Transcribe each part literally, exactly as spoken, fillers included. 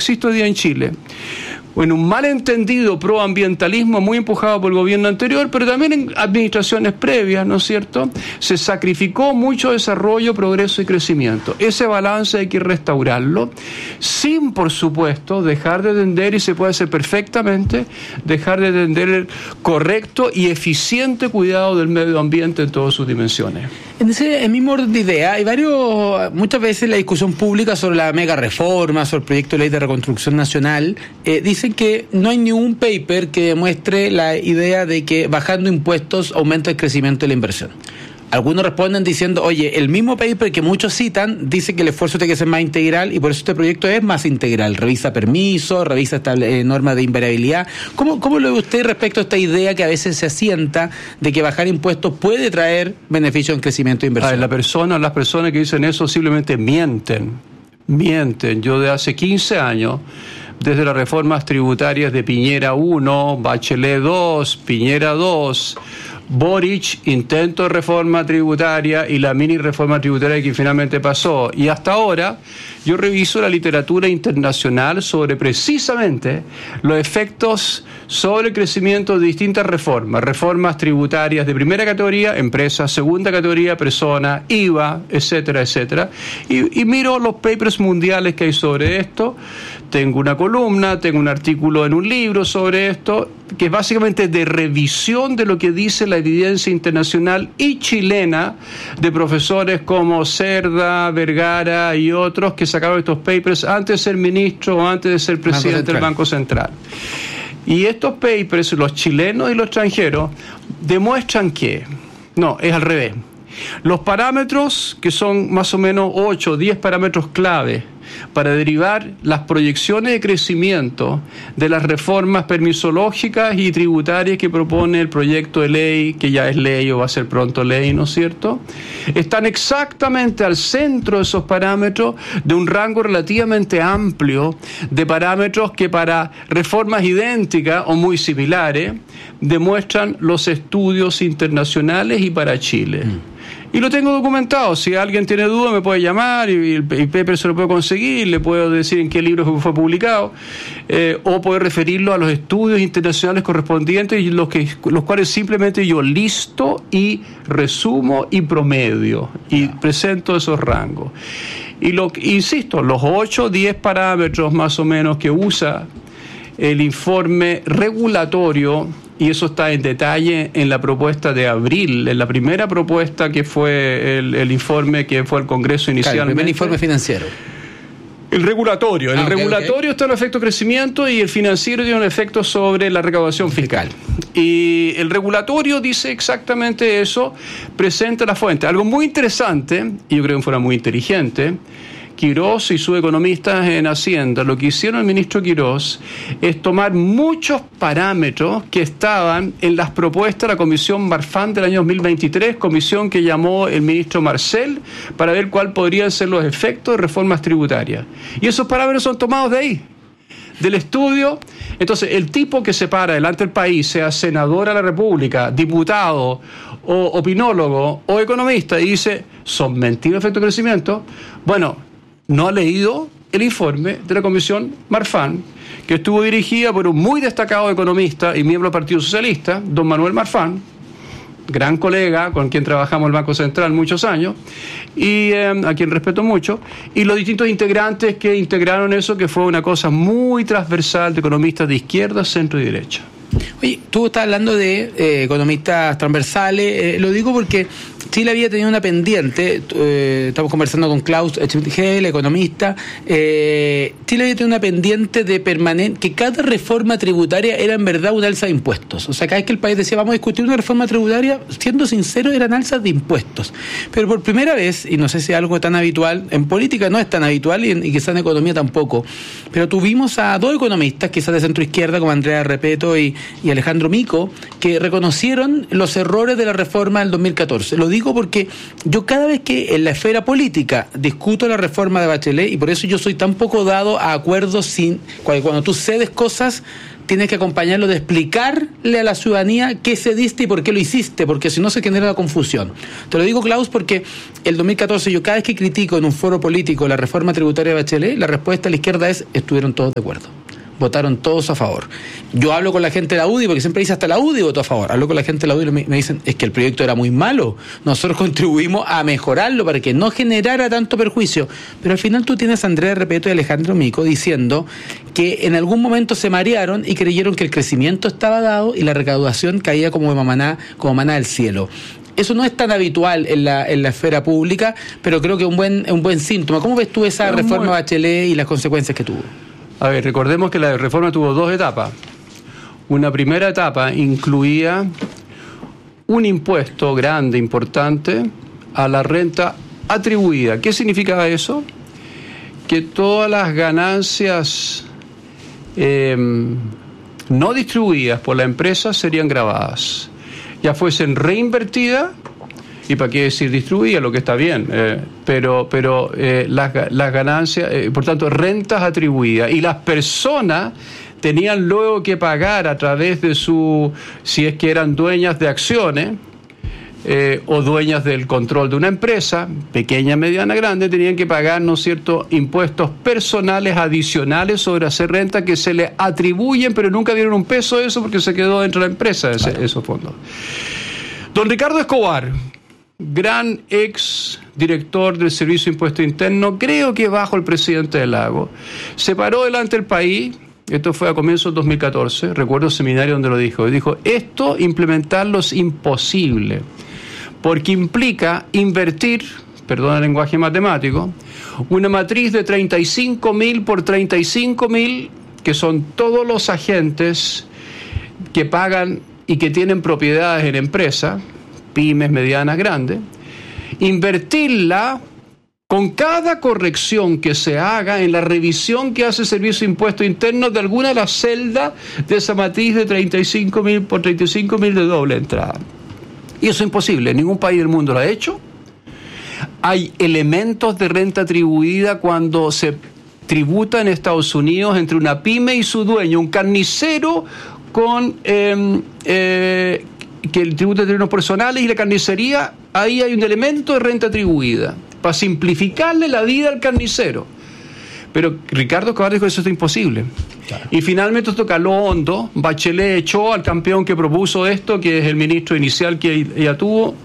existe hoy día en Chile, en un malentendido proambientalismo muy empujado por el gobierno anterior, pero también en administraciones previas, ¿no es cierto?, se sacrificó mucho desarrollo, progreso y crecimiento. Ese balance hay que restaurarlo, sin, por supuesto, dejar de atender, y se puede hacer perfectamente, dejar de atender el correcto y eficiente cuidado del medio ambiente en todas sus dimensiones. En ese mismo orden de idea, hay varios, muchas veces la discusión pública sobre la mega reforma, sobre el proyecto de ley de reconstrucción nacional, eh, dicen que no hay ningún paper que demuestre la idea de que bajando impuestos aumenta el crecimiento de la inversión. Algunos responden diciendo, oye, el mismo paper que muchos citan dice que el esfuerzo tiene que ser más integral y por eso este proyecto es más integral. Revisa permisos, revisa estable, eh, normas de invariabilidad. ¿Cómo, ¿Cómo lo ve usted respecto a esta idea que a veces se asienta de que bajar impuestos puede traer beneficio en crecimiento de inversión? A ver, la persona, las personas que dicen eso simplemente mienten. Mienten. Yo de hace quince años, desde las reformas tributarias de Piñera uno, Bachelet dos, Piñera dos, Boric, intento de reforma tributaria y la mini reforma tributaria que finalmente pasó. Y hasta ahora yo reviso la literatura internacional sobre precisamente los efectos sobre el crecimiento de distintas reformas. Reformas tributarias de primera categoría, empresas, segunda categoría, personas, I V A, etcétera, etcétera. Y, y miro los papers mundiales que hay sobre esto. Tengo una columna, tengo un artículo en un libro sobre esto, que es básicamente de revisión de lo que dice la evidencia internacional y chilena de profesores como Cerda, Vergara y otros que sacaron estos papers antes de ser ministro o antes de ser presidente del Banco Central. Y estos papers, los chilenos y los extranjeros, demuestran que, no, es al revés. Los parámetros, que son más o menos ocho o diez parámetros clave para derivar las proyecciones de crecimiento de las reformas permisológicas y tributarias que propone el proyecto de ley, que ya es ley o va a ser pronto ley, ¿no es cierto?, están exactamente al centro de esos parámetros de un rango relativamente amplio de parámetros que para reformas idénticas o muy similares demuestran los estudios internacionales y para Chile. Mm. Y lo tengo documentado. Si alguien tiene duda me puede llamar y el paper se lo puedo conseguir, le puedo decir en qué libro fue publicado, eh, o puedo referirlo a los estudios internacionales correspondientes, y los, que, los cuales simplemente yo listo y resumo y promedio y presento esos rangos. Y lo insisto, los ocho o diez parámetros más o menos que usa el informe regulatorio, y eso está en detalle en la propuesta de abril, en la primera propuesta que fue el, el informe que fue al Congreso inicialmente. Claro, el primer informe financiero. El regulatorio. El ah, okay, regulatorio okay. está en el efecto crecimiento y el financiero tiene un efecto sobre la recaudación fiscal. Y el regulatorio dice exactamente eso, presenta la fuente. Algo muy interesante, y yo creo que fuera muy inteligente, Quirós y sus economistas en Hacienda, lo que hicieron el ministro Quirós es tomar muchos parámetros que estaban en las propuestas de la Comisión Marfan del año dos mil veintitrés, comisión que llamó el ministro Marcel, para ver cuál podrían ser los efectos de reformas tributarias. Y esos parámetros son tomados de ahí, del estudio. Entonces, el tipo que se para delante del país, sea senador a la República, diputado, o opinólogo, o economista, y dice, ¿son mentiras efectos de crecimiento? Bueno, no ha leído el informe de la Comisión Marfan, que estuvo dirigida por un muy destacado economista y miembro del Partido Socialista, don Manuel Marfan, gran colega con quien trabajamos en el Banco Central muchos años, y eh, a quien respeto mucho, y los distintos integrantes que integraron eso, que fue una cosa muy transversal de economistas de izquierda, centro y derecha. Oye, tú estás hablando de eh, economistas transversales, eh, lo digo porque Chile había tenido una pendiente, eh, estamos conversando con Klaus Schmidt-Hegel, economista, eh, Chile había tenido una pendiente de permanente, que cada reforma tributaria era en verdad una alza de impuestos. O sea, cada vez que el país decía, vamos a discutir una reforma tributaria, siendo sincero, eran alzas de impuestos. Pero por primera vez, y no sé si es algo tan habitual, en política no es tan habitual y, en, y quizás en economía tampoco, pero tuvimos a dos economistas, quizás de centro izquierda, como Andrea Repeto y, y Alejandro Mico, que reconocieron los errores de la reforma del dos mil catorce. Lo digo porque yo cada vez que en la esfera política discuto la reforma de Bachelet, y por eso yo soy tan poco dado a acuerdos sin, cuando tú cedes cosas, tienes que acompañarlo de explicarle a la ciudadanía qué cediste y por qué lo hiciste, porque si no se genera una confusión. Te lo digo, Klaus, porque el dos mil catorce yo cada vez que critico en un foro político la reforma tributaria de Bachelet, la respuesta a la izquierda es: estuvieron todos de acuerdo. Votaron todos a favor. Yo hablo con la gente de la U D I, porque siempre dice hasta la U D I votó a favor. Hablo con la gente de la U D I y me, me dicen, es que el proyecto era muy malo. Nosotros contribuimos a mejorarlo para que no generara tanto perjuicio. Pero al final tú tienes a Andrea Repeto y Alejandro Mico diciendo que en algún momento se marearon y creyeron que el crecimiento estaba dado y la recaudación caía como maná, como maná del cielo. Eso no es tan habitual en la en la esfera pública, pero creo que es un buen, un buen síntoma. ¿Cómo ves tú esa reforma muy... Bachelet y las consecuencias que tuvo? A ver, recordemos que la reforma tuvo dos etapas. Una primera etapa incluía un impuesto grande, importante, a la renta atribuida. ¿Qué significaba eso? Que todas las ganancias eh, no distribuidas por la empresa serían gravadas, ya fuesen reinvertidas, y para qué decir distribuidas, lo que está bien, eh, pero pero eh, las, las ganancias, eh, por tanto, rentas atribuidas, y las personas tenían luego que pagar a través de su, si es que eran dueñas de acciones eh, o dueñas del control de una empresa, pequeña, mediana, grande, tenían que pagar, ¿no es cierto?, impuestos personales adicionales sobre hacer renta que se le atribuyen, pero nunca dieron un peso de eso porque se quedó dentro de la empresa ese, claro. esos fondos. Don Ricardo Escobar, gran ex director del Servicio de Impuesto Interno, creo que bajo el presidente del Lago, se paró delante del país, esto fue a comienzos del dos mil catorce, recuerdo el seminario donde lo dijo, dijo, esto implementarlo es imposible, porque implica invertir, perdón el lenguaje matemático, una matriz de treinta y cinco mil por treinta y cinco mil, que son todos los agentes que pagan y que tienen propiedades en empresas, pymes, medianas, grandes, invertirla con cada corrección que se haga en la revisión que hace el Servicio de Impuestos Internos de alguna de las celdas de esa matriz de treinta y cinco mil por treinta y cinco mil de doble entrada. Y eso es imposible, ningún país del mundo lo ha hecho. Hay elementos de renta atribuida cuando se tributa en Estados Unidos entre una pyme y su dueño, un carnicero con... Eh, eh, que el tributo de términos personales y la carnicería, ahí hay un elemento de renta atribuida, para simplificarle la vida al carnicero. Pero Ricardo Escobar dijo que eso es imposible. Claro. Y finalmente esto caló hondo, Bachelet echó al campeón que propuso esto, que es el ministro inicial que ella tuvo,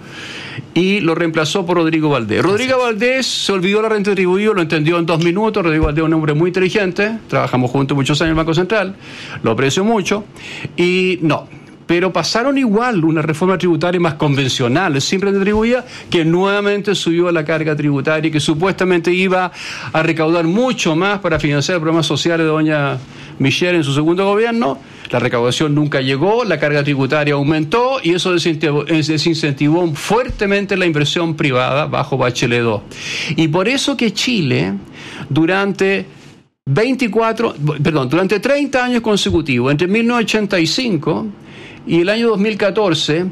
y lo reemplazó por Rodrigo Valdés. Rodrigo Valdés se olvidó de la renta atribuida, lo entendió en dos minutos. Rodrigo Valdés es un hombre muy inteligente, trabajamos juntos muchos años en el Banco Central, lo aprecio mucho, y no. Pero pasaron igual una reforma tributaria más convencional, sin renta atribuida, que nuevamente subió la carga tributaria y que supuestamente iba a recaudar mucho más para financiar el programa social de doña Michelle en su segundo gobierno. La recaudación nunca llegó, la carga tributaria aumentó y eso desincentivó, desincentivó fuertemente la inversión privada bajo Bachelet dos. Y por eso que Chile, durante veinticuatro, perdón, durante treinta años consecutivos, entre mil novecientos ochenta y cinco y el año dos mil catorce,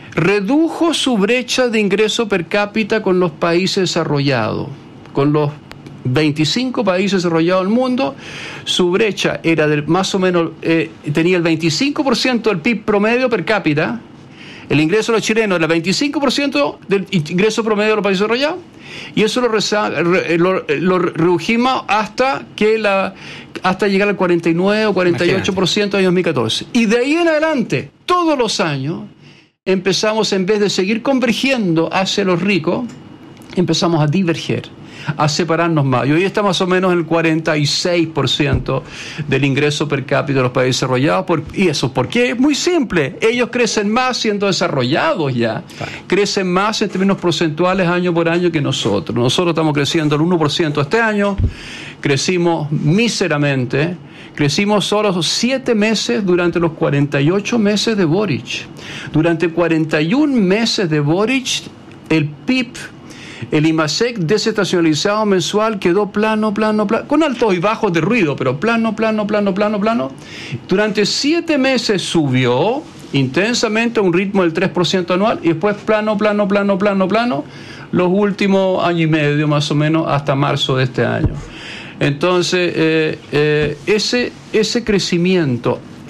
redujo su brecha de ingreso per cápita con los países desarrollados. Con los veinticinco países desarrollados del mundo, su brecha era de más o menos, eh, tenía el veinticinco por ciento del P I B promedio per cápita. El ingreso de los chilenos era el veinticinco por ciento del ingreso promedio de los países desarrollados, y eso lo, reza, lo, lo redujimos hasta que la hasta llegar al cuarenta y nueve o cuarenta y ocho por ciento en dos mil catorce. Y de ahí en adelante, todos los años, empezamos, en vez de seguir convergiendo hacia los ricos, empezamos a diverger, a separarnos más. Y hoy está más o menos en el cuarenta y seis por ciento del ingreso per cápita de los países desarrollados. Por, ¿Y eso por qué? Es muy simple. Ellos crecen más siendo desarrollados ya. Claro. Crecen más en términos porcentuales año por año que nosotros. Nosotros estamos creciendo el uno por ciento este año. Crecimos míseramente. Crecimos solo siete meses durante los cuarenta y ocho meses de Boric. Durante cuarenta y un meses de Boric, el P I B, el IMASEC desestacionalizado mensual quedó plano, plano, plano, con altos y bajos de ruido, pero plano, plano, plano, plano, plano. Durante siete meses subió intensamente a un ritmo del tres por ciento anual y después plano, plano, plano, plano, plano, los últimos año y medio más o menos hasta marzo de este año. Entonces, eh, eh, ese, ese crecimiento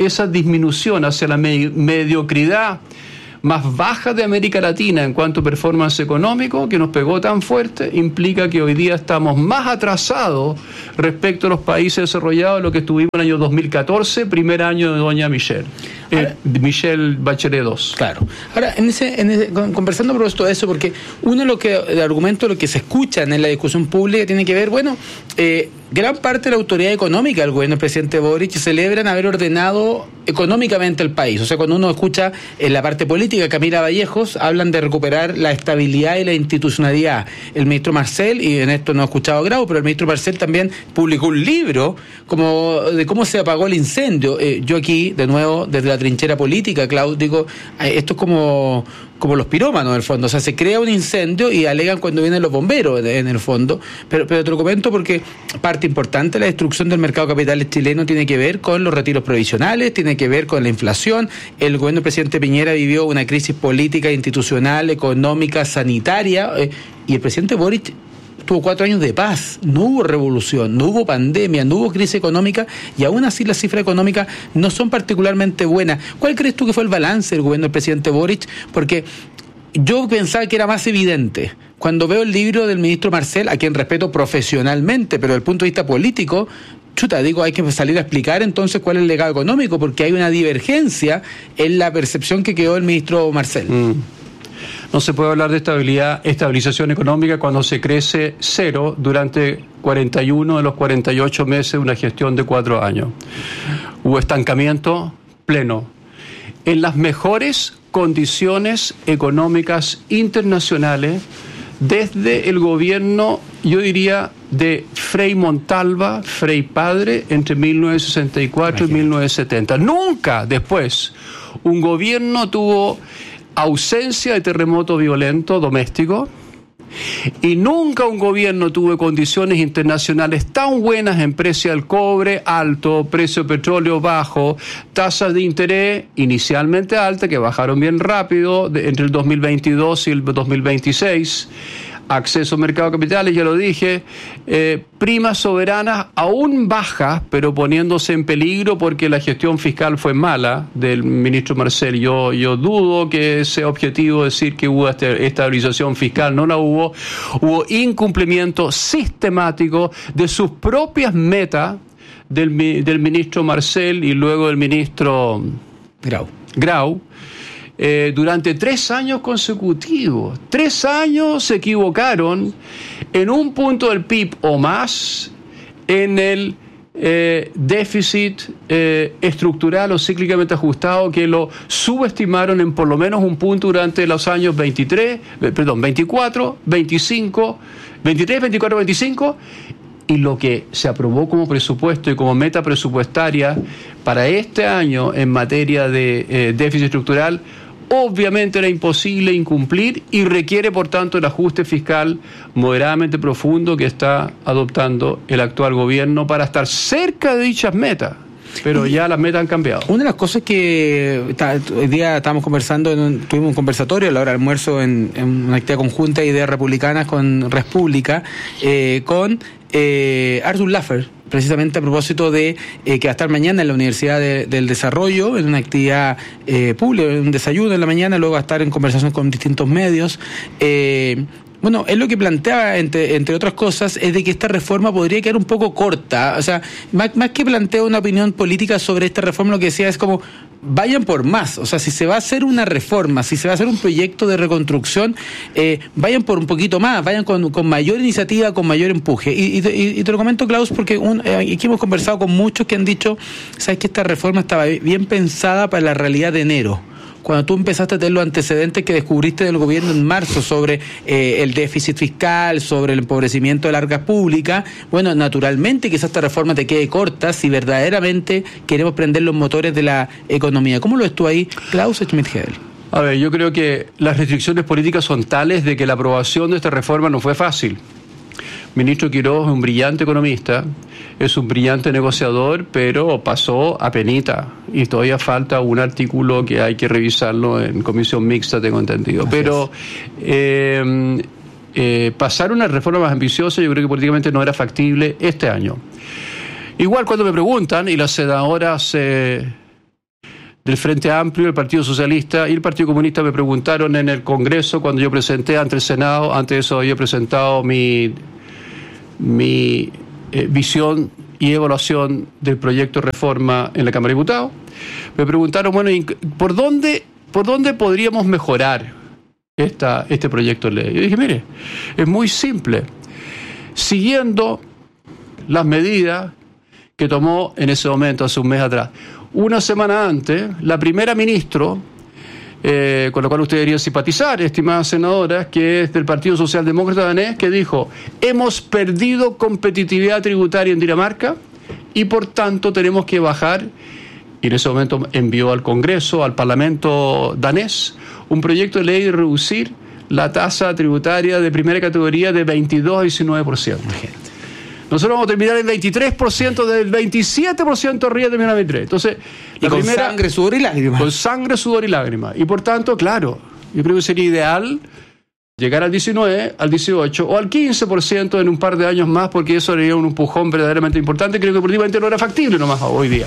esa disminución hacia la me- mediocridad más baja de América Latina en cuanto a performance económico, que nos pegó tan fuerte, implica que hoy día estamos más atrasados respecto a los países desarrollados de lo que estuvimos en el año dos mil catorce, primer año de doña Michelle. Eh, Michelle Bachelet dos. Claro. Ahora, en ese, en ese, conversando por esto de eso, porque uno de lo que, de argumento, lo que se escucha en la discusión pública tiene que ver, bueno, eh, gran parte de la autoridad económica del gobierno del presidente Boric celebran haber ordenado económicamente el país. O sea, cuando uno escucha en la parte política, Camila Vallejos, hablan de recuperar la estabilidad y la institucionalidad. El ministro Marcel, y en esto no he escuchado a Grau, pero el ministro Marcel también publicó un libro como de cómo se apagó el incendio. Eh, yo aquí, de nuevo, desde la trinchera política, Claudio, digo, eh, esto es como, como los pirómanos, en el fondo. O sea, se crea un incendio y alegan cuando vienen los bomberos, en el fondo. Pero, pero te lo comento porque parte importante de la destrucción del mercado de capitales chileno tiene que ver con los retiros provisionales, tiene que ver con la inflación. El gobierno del presidente Piñera vivió una crisis política, institucional, económica, sanitaria, eh, y el presidente Boric tuvo cuatro años de paz, no hubo revolución, no hubo pandemia, no hubo crisis económica, y aún así las cifras económicas no son particularmente buenas. ¿Cuál crees tú que fue el balance del gobierno del presidente Boric? Porque yo pensaba que era más evidente. Cuando veo el libro del ministro Marcel, a quien respeto profesionalmente, pero desde el punto de vista político, chuta, digo, hay que salir a explicar entonces cuál es el legado económico, porque hay una divergencia en la percepción que quedó el ministro Marcel. Mm. No se puede hablar de estabilidad, estabilización económica cuando se crece cero durante cuarenta y uno de los cuarenta y ocho meses de una gestión de cuatro años. Hubo estancamiento pleno. En las mejores condiciones económicas internacionales desde el gobierno, yo diría, de Frei Montalva, Frei padre, entre mil novecientos sesenta y cuatro y mil novecientos setenta. Nunca después un gobierno tuvo ausencia de terremoto violento doméstico, y nunca un gobierno tuvo condiciones internacionales tan buenas en precio del cobre alto, precio del petróleo bajo, tasas de interés inicialmente altas que bajaron bien rápido de, entre el dos mil veintidós y el dos mil veintiséis, acceso al mercado de capitales, ya lo dije, eh, primas soberanas aún bajas, pero poniéndose en peligro porque la gestión fiscal fue mala del ministro Marcel. Yo, yo dudo que sea objetivo decir que hubo estabilización fiscal, no la hubo. Hubo incumplimiento sistemático de sus propias metas del, del ministro Marcel y luego del ministro Grau. Grau. Eh, durante tres años consecutivos. Tres años se equivocaron en un punto del P I B o más en el eh, déficit eh, estructural o cíclicamente ajustado, que lo subestimaron en por lo menos un punto durante los años veintitrés, eh, perdón, veinticuatro, veinticinco, veintitrés, veinticuatro, veinticinco, y lo que se aprobó como presupuesto y como meta presupuestaria para este año en materia de eh, déficit estructural, obviamente era imposible incumplir y requiere, por tanto, el ajuste fiscal moderadamente profundo que está adoptando el actual gobierno para estar cerca de dichas metas. Pero ya las metas han cambiado. Una de las cosas que está, hoy día estábamos conversando, en un, tuvimos un conversatorio a la hora del almuerzo en, en una actividad conjunta de ideas republicanas con Respública, eh, con eh, Arthur Laffer, precisamente a propósito de eh, que va a estar mañana en la Universidad de, del Desarrollo, en una actividad eh, pública, un desayuno en la mañana, luego va a estar en conversación con distintos medios. Eh, Bueno, él lo que planteaba, entre, entre otras cosas, es de que esta reforma podría quedar un poco corta. O sea, más, más que plantea una opinión política sobre esta reforma, lo que decía es como, vayan por más. O sea, si se va a hacer una reforma, si se va a hacer un proyecto de reconstrucción, eh, vayan por un poquito más, vayan con, con mayor iniciativa, con mayor empuje. Y, y, y te lo comento, Klaus, porque un, eh, aquí hemos conversado con muchos que han dicho, sabes que esta reforma estaba bien pensada para la realidad de enero. Cuando tú empezaste a tener los antecedentes que descubriste del gobierno en marzo sobre eh, el déficit fiscal, sobre el empobrecimiento de la arca pública, bueno, naturalmente quizás esta reforma te quede corta si verdaderamente queremos prender los motores de la economía. ¿Cómo lo ves tú ahí, Klaus Schmidt-Hedel? A ver, yo creo que las restricciones políticas son tales de que la aprobación de esta reforma no fue fácil. Ministro Quiroz es un brillante economista, es un brillante negociador, pero pasó a penita y todavía falta un artículo que hay que revisarlo en comisión mixta, tengo entendido. Así pero eh, eh, pasar una reforma más ambiciosa yo creo que políticamente no era factible este año. Igual cuando me preguntan, y la senadora se del Frente Amplio, el Partido Socialista y el Partido Comunista me preguntaron en el Congreso cuando yo presenté ante el Senado, antes de eso había presentado mi, mi eh, visión y evaluación del proyecto de reforma en la Cámara de Diputados. Me preguntaron, bueno, ¿por dónde, por dónde podríamos mejorar esta, este proyecto de ley? Yo dije, mire, es muy simple. Siguiendo las medidas que tomó en ese momento, hace un mes atrás. Una semana antes, la primera ministra, eh, con la cual usted debería simpatizar, estimada senadora, que es del Partido Socialdemócrata danés, que dijo, hemos perdido competitividad tributaria en Dinamarca y por tanto tenemos que bajar, y en ese momento envió al Congreso, al Parlamento danés, un proyecto de ley de reducir la tasa tributaria de primera categoría de veintidós a diecinueve por ciento. Nosotros vamos a terminar en veintitrés por ciento del veintisiete por ciento arriba de dos mil veintitrés. Entonces, y la con primera, sangre, sudor y lágrimas. Con sangre, sudor y lágrimas. Y por tanto, claro, yo creo que sería ideal llegar al diecinueve, al dieciocho o al quince por ciento en un par de años más, porque eso sería un empujón verdaderamente importante. Creo que políticamente no era factible nomás hoy día.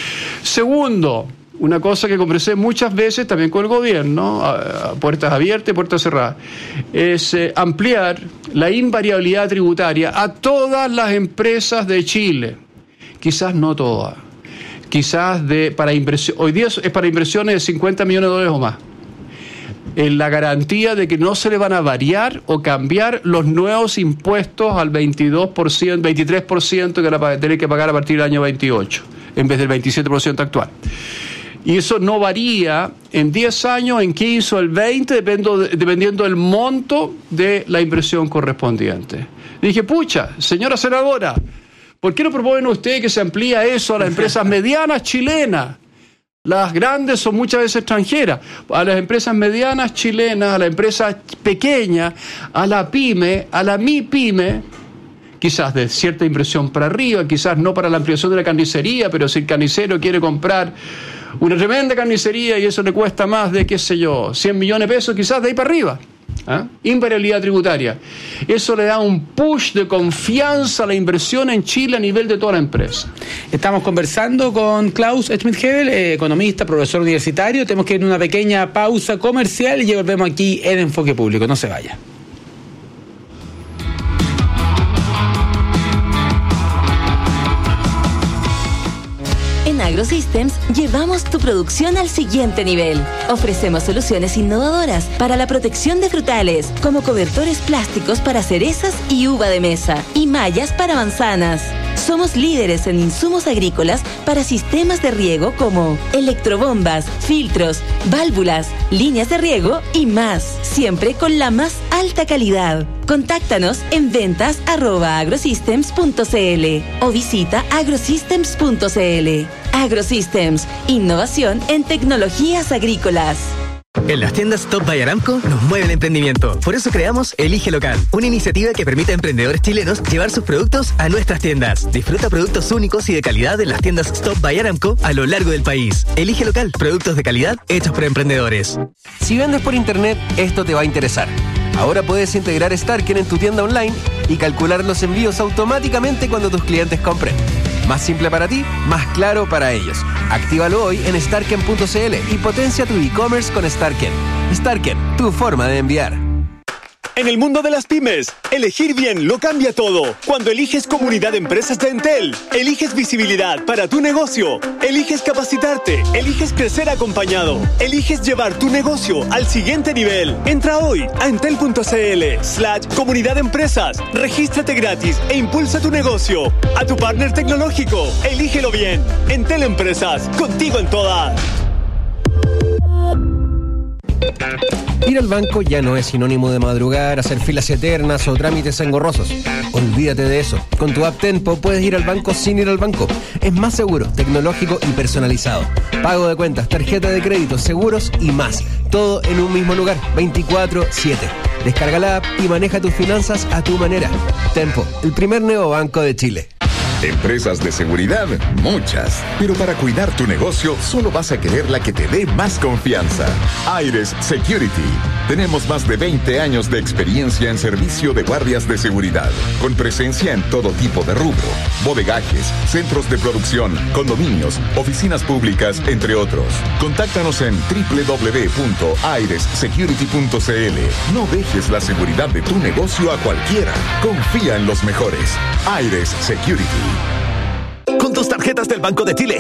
Segundo, una cosa que conversé muchas veces también con el gobierno, a, a puertas abiertas y puertas cerradas, es eh, ampliar la invariabilidad tributaria a todas las empresas de Chile. Quizás no todas. Quizás de para inversión, hoy día es para inversiones de cincuenta millones de dólares o más. En la garantía de que no se le van a variar o cambiar los nuevos impuestos al veintidós por ciento, veintitrés por ciento que van a tener que pagar a partir del año veintiocho, en vez del veintisiete por ciento actual. Y eso no varía en diez años, en quince o el veinte, dependiendo, dependiendo del monto de la inversión correspondiente. Dije, pucha, señora senadora, ¿por qué no proponen ustedes que se amplíe eso a las empresas medianas chilenas? Las grandes son muchas veces extranjeras. A las empresas medianas chilenas, a las empresas pequeñas, a la pyme, a la MIPYME, quizás de cierta inversión para arriba, quizás no para la ampliación de la carnicería, pero si el carnicero quiere comprar una tremenda carnicería y eso le cuesta más de, qué sé yo, cien millones de pesos, quizás de ahí para arriba. ¿Ah? Invariabilidad tributaria. Eso le da un push de confianza a la inversión en Chile a nivel de toda la empresa. Estamos conversando con Klaus Schmidhebel, eh, economista, profesor universitario. Tenemos que ir a una pequeña pausa comercial y ya volvemos aquí en Enfoque Público. No se vaya. En AgroSystems llevamos tu producción al siguiente nivel. Ofrecemos soluciones innovadoras para la protección de frutales, como cobertores plásticos para cerezas y uva de mesa, y mallas para manzanas. Somos líderes en insumos agrícolas para sistemas de riego como electrobombas, filtros, válvulas, líneas de riego y más, siempre con la más alta calidad. Contáctanos en ventas arroba agrosystems punto cl o visita agrosystems punto cl. AgroSystems, innovación en tecnologías agrícolas. En las tiendas Stop by Aramco nos mueve el emprendimiento. Por eso creamos Elige Local, una iniciativa que permite a emprendedores chilenos llevar sus productos a nuestras tiendas. Disfruta productos únicos y de calidad en las tiendas Stop by Aramco a lo largo del país. Elige Local, productos de calidad hechos por emprendedores. Si vendes por internet, esto te va a interesar. Ahora puedes integrar Starken en tu tienda online y calcular los envíos automáticamente cuando tus clientes compren. Más simple para ti, más claro para ellos. Actívalo hoy en starken punto cl y potencia tu e-commerce con Starken. Starken, tu forma de enviar. En el mundo de las pymes, elegir bien lo cambia todo. Cuando eliges Comunidad de Empresas de Entel, eliges visibilidad para tu negocio, eliges capacitarte, eliges crecer acompañado, eliges llevar tu negocio al siguiente nivel. Entra hoy a entel punto cl slash comunidad de empresas, regístrate gratis e impulsa tu negocio. A tu partner tecnológico, elígelo bien. Entel Empresas, contigo en todas. Ir al banco ya no es sinónimo de madrugar, hacer filas eternas o trámites engorrosos. Olvídate de eso. Con tu app Tenpo puedes ir al banco sin ir al banco. Es más seguro, tecnológico y personalizado. Pago de cuentas, tarjeta de crédito, seguros y más. Todo en un mismo lugar, veinticuatro siete. Descarga la app y maneja tus finanzas a tu manera. Tenpo, el primer neobanco de Chile. Empresas de seguridad, muchas. Pero para cuidar tu negocio, solo vas a querer la que te dé más confianza. Aires Security. Tenemos más de veinte años de experiencia en servicio de guardias de seguridad, con presencia en todo tipo de rubro, bodegajes, centros de producción, condominios, oficinas públicas, entre otros. Contáctanos en doble u doble u doble u punto aires security punto c l. No dejes la seguridad de tu negocio a cualquiera. Confía en los mejores. Aires Security. Con tus tarjetas del Banco de Chile,